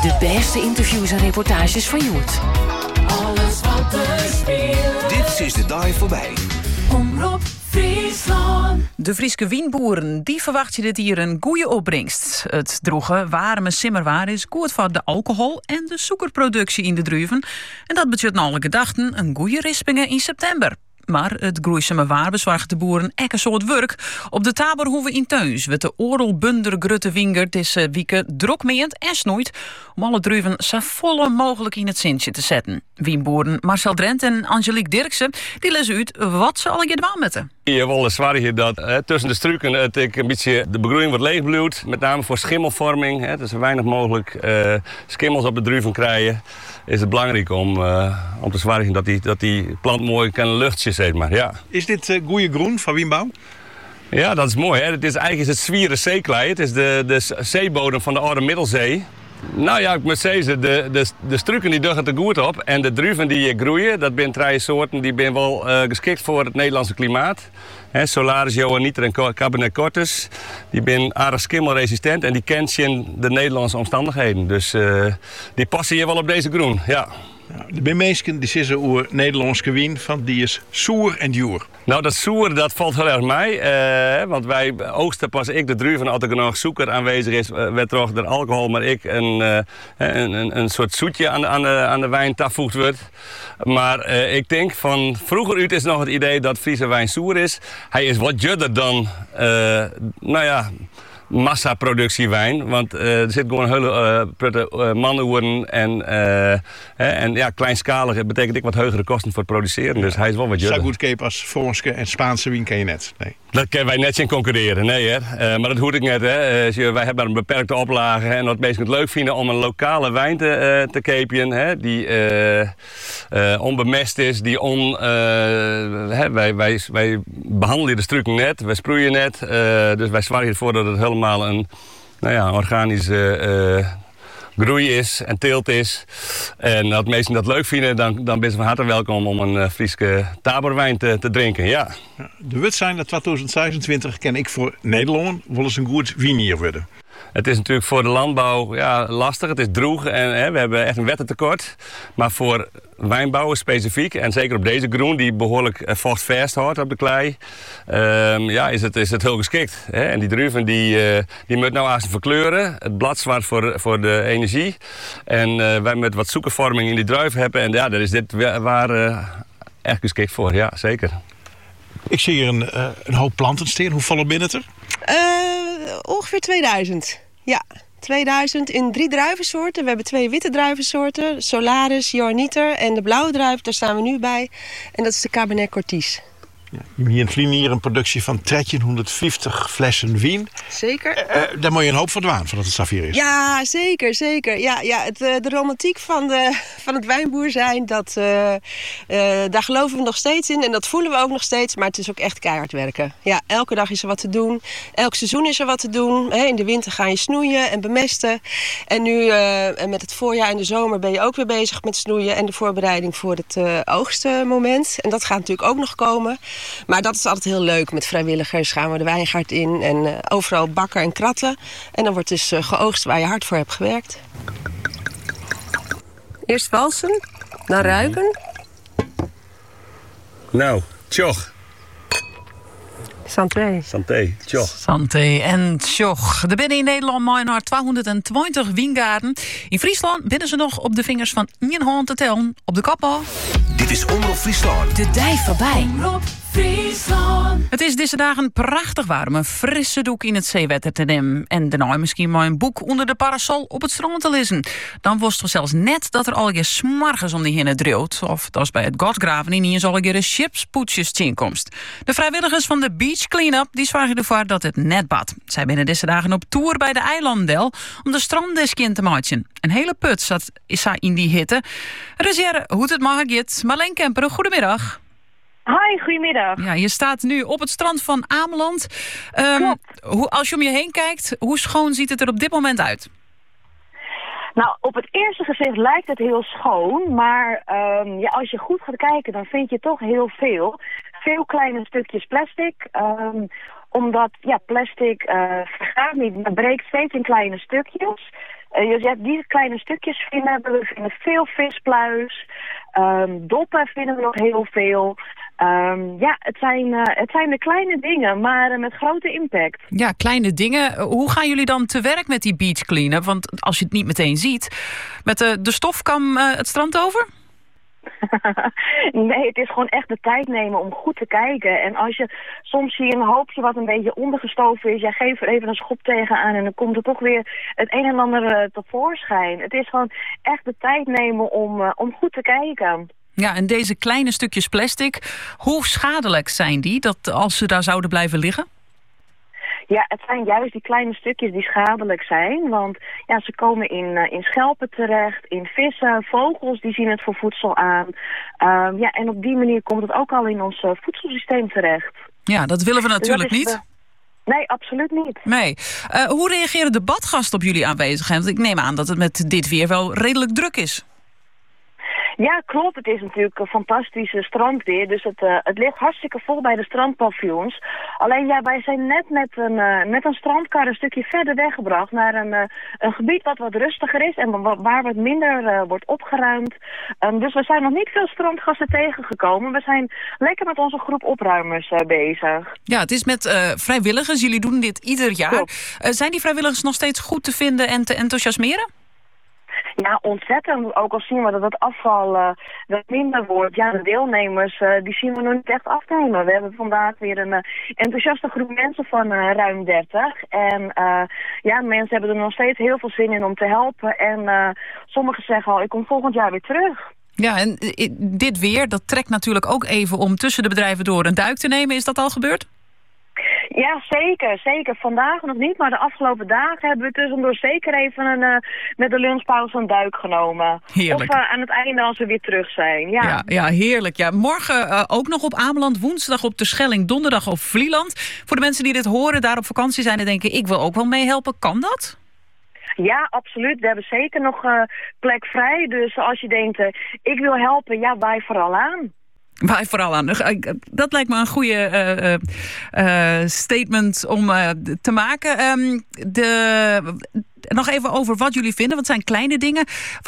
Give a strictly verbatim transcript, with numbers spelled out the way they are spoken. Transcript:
De beste interviews en reportages van Joert. Alles wat er speelt. Dit is de dag voorbij. Omroep Friesland. De Frieske wienboeren, die verwachten dit hier een goede opbrengst. Het droege, warme simmerwaar is goed voor de alcohol en de suikerproductie in de druiven. En dat betekent alle gedachten een goede rispingen in september. Maar het groeisame waar bezorgt de boeren ook een soort werk. Op de Taberhoeve in Teuns werd de Orelbunder Grutte Winger deze weken drok meend en snoeit om alle druiven zo vol mogelijk in het zintje te zetten. Wienboeren Marcel Drent en Angelique Dirksen die lezen uit wat ze al gedaan met. Je wil zwaar hier dat hè, tussen de struiken het ik een beetje de begroeiing wordt leegbloed, met name voor schimmelvorming. Hè, dus zo weinig mogelijk uh, schimmels op de druiven krijgen. Is het belangrijk om, uh, om te zorgen dat die, dat die plant mooi kan luchtje, zeg maar. Ja. Is dit uh, goeie groen van wienbouw? Ja, dat is mooi. Hè? Het is eigenlijk het zwieren zeeklei. Het is de, de zeebodem van de Oude Middelzee. Nou ja, ik moet zeggen, de, de, de struiken die duggen er goed op. En de druiven die groeien, dat zijn drie soorten, die zijn wel uh, geschikt voor het Nederlandse klimaat. He, Solaris, Johanniter en Cabernet Cortus. Die zijn aardig skimmelresistent en die kennen de Nederlandse omstandigheden. Dus uh, die passen hier wel op deze groen, ja. Ja, de bemeesken die zeggen over Nederlandse wien van die is zoer en duur. Nou, dat zoer dat valt heel erg mee. Uh, want wij oogsten pas ik de druiven als er genoeg suiker aanwezig is. Uh, werd er ook de alcohol, maar ik een, uh, een, een, een soort zoetje aan de, aan de, aan de wijn toegevoegd wordt. Maar uh, ik denk van vroeger uit is nog het idee dat Friese wijn zoer is. Hij is wat judder dan, uh, nou ja, massaproductie wijn. Want uh, er zit gewoon een hele uh, uh, mannenhoeren en, uh, en ja, kleinschalig betekent ik wat hogere kosten voor het produceren. Dus hij is wel wat judder. Zo goedkoop als Franse en Spaanse wien ken je net. Nee. Dat kunnen wij net in concurreren, nee hè. Uh, maar dat hoort ik net hè. Uh, wij hebben een beperkte oplage en wat mensen het leuk vinden om een lokale wijn te, uh, te kepen, hè, die uh, uh, onbemest is, die on, uh, hè, wij, wij, wij behandelen de struiken net, wij sproeien net, uh, dus wij zorgen ervoor dat het helemaal een, nou ja, organische uh, groei is en teelt is. En als mensen dat leuk vinden, dan, dan ben je van harte welkom om een uh, Frieske Taberwijn te, te drinken, ja. Ja, de wet zijn dat twintig zesentwintig ken ik voor Nederland wel eens een goed wienier worden. Het is natuurlijk voor de landbouw ja, lastig. Het is droeg en hè, we hebben echt een wettentekort. Maar voor wijnbouwers specifiek, en zeker op deze groen die behoorlijk uh, vochtvast houdt op de klei, um, ja, is, het, is het heel geschikt. Hè? En die druiven die, uh, die moeten nou eerst verkleuren. Het blad zwart voor, voor de energie. En uh, wij met wat zoekervorming in die druif hebben. En ja, daar is dit waar uh, echt geschikt voor, ja, zeker. Ik zie hier een, uh, een hoop planten staan. Hoe vallen binnen er? Uh, ongeveer tweeduizend. Ja, tweeduizend in drie druivensoorten. We hebben twee witte druivensoorten. Solaris, Johanniter en de blauwe druif, daar staan we nu bij. En dat is de Cabernet Cortis. Ja, je hebt hier in Vlinier een productie van driehonderdvijftig flessen wien. Zeker. Uh, daar moet je een hoop van dwaan, voordat het Safir is. Ja, zeker, zeker. Ja, ja, het, de romantiek van, de, van het wijnboer zijn, dat, uh, uh, daar geloven we nog steeds in. En dat voelen we ook nog steeds, maar het is ook echt keihard werken. Ja, elke dag is er wat te doen. Elk seizoen is er wat te doen. He, in de winter ga je snoeien en bemesten. En nu uh, met het voorjaar en de zomer ben je ook weer bezig met snoeien en de voorbereiding voor het uh, oogstmoment. En dat gaat natuurlijk ook nog komen. Maar dat is altijd heel leuk. Met vrijwilligers gaan we de wijngaard in en uh, overal bakken en kratten. En dan wordt dus uh, geoogst waar je hard voor hebt gewerkt. Eerst walsen, dan ruiken. Nou, tjoch. Santé. Santé, tjoch. Santé en tjoch. Er binnen in Nederland maar tweehonderdtwintig wijngaarden. In Friesland binnen ze nog op de vingers van één hand te tellen. Op de kap al. Dit is Omroep Friesland. De dij voorbij. Omroep Friesland. Het is deze dagen prachtig warm. Een frisse doek in het zeewetter te nemen. En daarna misschien maar een boek onder de parasol op het strand te lezen. Dan was het zelfs net dat er al je smargens om die hinnen drilt. Of dat is bij het Godgraven in hier al je chipspoetsjes inkomst. De vrijwilligers van de Beach Cleanup die zorgen ervoor dat het net bad. Zij binnen deze dagen op tour bij de eilandel om de stranddesk in te maken. Een hele put zat is zij in die hitte. Reserre, hoe het maar gaat. Marleen Kemper, goedemiddag. Hoi, goedemiddag. Ja, je staat nu op het strand van Ameland. Um, hoe, als je om je heen kijkt, hoe schoon ziet het er op dit moment uit? Nou, op het eerste gezicht lijkt het heel schoon, maar um, ja, als je goed gaat kijken, dan vind je toch heel veel. Veel kleine stukjes plastic, um, Omdat ja, plastic uh, vergaat niet, maar breekt steeds in kleine stukjes. Uh, dus ja, die kleine stukjes vinden we. We vinden veel vispluis. Um, doppen vinden we nog heel veel. Um, ja, het zijn, uh, het zijn de kleine dingen, maar uh, met grote impact. Ja, kleine dingen. Hoe gaan jullie dan te werk met die beach cleanup? Want als je het niet meteen ziet, met de, de stofkam uh, het strand over? Nee, het is gewoon echt de tijd nemen om goed te kijken. En als je soms zie je een hoopje wat een beetje ondergestoven is, ja, geef er even een schop tegenaan en dan komt er toch weer het een en ander uh, tevoorschijn. Het is gewoon echt de tijd nemen om, uh, om goed te kijken. Ja, en deze kleine stukjes plastic, hoe schadelijk zijn die dat als ze daar zouden blijven liggen? Ja, het zijn juist die kleine stukjes die schadelijk zijn. Want ja, ze komen in, uh, in schelpen terecht, in vissen, vogels die zien het voor voedsel aan. Um, ja, en op die manier komt het ook al in ons uh, voedselsysteem terecht. Ja, dat willen we natuurlijk dus niet. De... Nee, absoluut niet. Nee. Uh, hoe reageren de badgasten op jullie aanwezigheid? Want ik neem aan dat het met dit weer wel redelijk druk is. Ja, klopt. Het is natuurlijk een fantastische strandweer. Dus het, uh, het ligt hartstikke vol bij de strandpaviljoens. Alleen ja, wij zijn net met een, uh, met een strandkar een stukje verder weggebracht naar een, uh, een gebied wat wat rustiger is en waar wat minder uh, wordt opgeruimd. Um, dus we zijn nog niet veel strandgasten tegengekomen. We zijn lekker met onze groep opruimers uh, bezig. Ja, het is met uh, vrijwilligers. Jullie doen dit ieder jaar. Uh, zijn die vrijwilligers nog steeds goed te vinden en te enthousiasmeren? Ja, ontzettend. Ook al zien we dat het afval uh, wat minder wordt. Ja, de deelnemers, uh, die zien we nog niet echt afnemen. We hebben vandaag weer een uh, enthousiaste groep mensen van uh, ruim dertig. En uh, ja, mensen hebben er nog steeds heel veel zin in om te helpen. En uh, sommigen zeggen al, ik kom volgend jaar weer terug. Ja, en uh, dit weer, dat trekt natuurlijk ook even om tussen de bedrijven door een duik te nemen. Is dat al gebeurd? Ja, zeker. Zeker. Vandaag nog niet, maar de afgelopen dagen hebben we tussendoor zeker even een, uh, met de lunchpauze een duik genomen. Heerlijk. Of uh, aan het einde als we weer terug zijn. Ja, ja, ja heerlijk. Ja. Morgen uh, ook nog op Ameland, woensdag op de Schelling, donderdag op Vlieland. Voor de mensen die dit horen, daar op vakantie zijn en denken, ik wil ook wel meehelpen. Kan dat? Ja, absoluut. We hebben zeker nog uh, plek vrij. Dus als je denkt, uh, ik wil helpen, ja, wij vooral aan. Wij vooral aan. Dat lijkt me een goede uh, uh, statement om uh, te maken. Um, de, nog even over wat jullie vinden. Wat zijn kleine dingen?